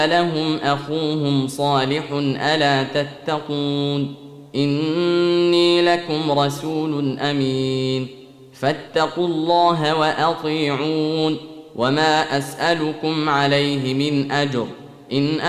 لهم أخوهم صالح ألا تتقون إني لكم رسول أمين فاتقوا الله وأطيعون وما أسألكم عليه من أجر إن